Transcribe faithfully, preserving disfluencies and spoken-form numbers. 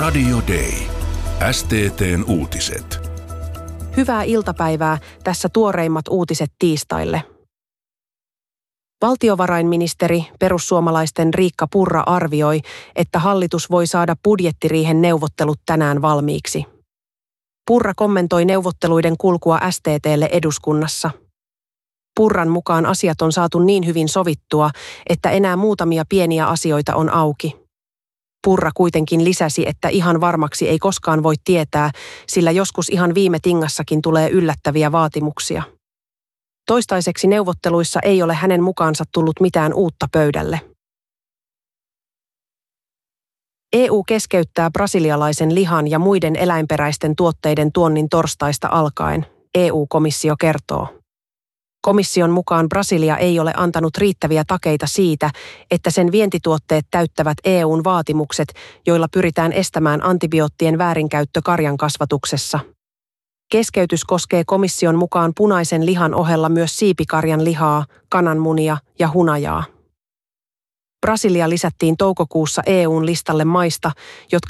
Radio Day. S T T:n uutiset. Hyvää iltapäivää, tässä tuoreimmat uutiset tiistaille. Valtiovarainministeri perussuomalaisten Riikka Purra arvioi, että hallitus voi saada budjettiriihen neuvottelut tänään valmiiksi. Purra kommentoi neuvotteluiden kulkua S T T:lle eduskunnassa. Purran mukaan asiat on saatu niin hyvin sovittua, että enää muutamia pieniä asioita on auki. Purra kuitenkin lisäsi, että ihan varmaksi ei koskaan voi tietää, sillä joskus ihan viime tingassakin tulee yllättäviä vaatimuksia. Toistaiseksi neuvotteluissa ei ole hänen mukaansa tullut mitään uutta pöydälle. E U keskeyttää brasilialaisen lihan ja muiden eläinperäisten tuotteiden tuonnin torstaista alkaen, E U-komissio kertoo. Komission mukaan Brasilia ei ole antanut riittäviä takeita siitä, että sen vientituotteet täyttävät E U:n vaatimukset, joilla pyritään estämään antibioottien väärinkäyttö karjan kasvatuksessa. Keskeytys koskee komission mukaan punaisen lihan ohella myös siipikarjan lihaa, kananmunia ja hunajaa. Brasilia lisättiin toukokuussa E U:n listalle maista, jotka